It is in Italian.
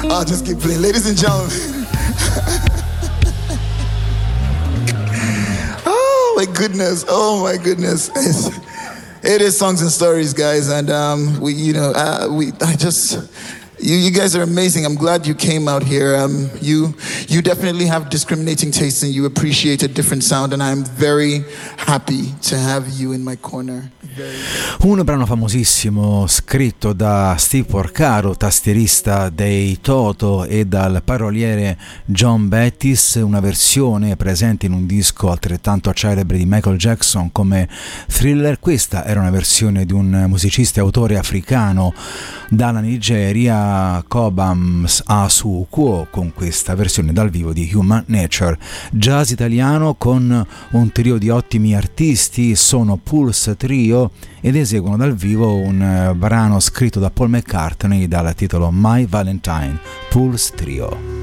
I'll just keep playing. Ladies and gentlemen. Oh my goodness. It is Songs and Stories, guys, and you guys are amazing. I'm glad you came out here. You definitely have discriminating tastes and you appreciate a different sound, and I'm very happy to have you in my corner. Un brano famosissimo scritto da Steve Porcaro, tastierista dei Toto, e dal paroliere John Bettis, una versione presente in un disco altrettanto celebre di Michael Jackson come Thriller. Questa era una versione di un musicista e autore africano dalla Nigeria, Cobham Asuquo, con questa versione dal vivo di Human Nature. Jazz italiano con un trio di ottimi artisti, sono Pulse Trio, ed eseguono dal vivo un brano scritto da Paul McCartney dal titolo My Valentine, Pulse Trio.